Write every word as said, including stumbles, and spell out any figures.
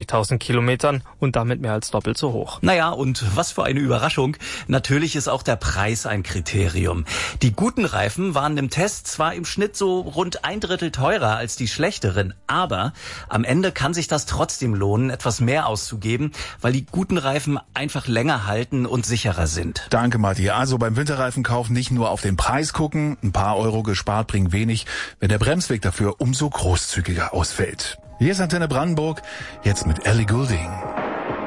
dreitausend Kilometern und damit mehr als doppelt so hoch. Naja, und was für eine Überraschung. Natürlich ist auch der Preis ein Kriterium. Die guten Reifen waren im Test zwar im Schnitt so rund ein Drittel teurer als die schlechteren, aber am Ende kann sich das trotzdem lohnen, etwas mehr auszugeben, weil die guten Reifen einfach länger halten und sicherer sind. Danke, Matti. Also beim Winterreifenkauf nicht nur auf den Preis gucken, ein paar Euro gespart bringen wenig, wenn der Bremsweg dafür umso großzügiger ausfällt. Hier ist Antenne Brandenburg, jetzt mit Ellie Goulding.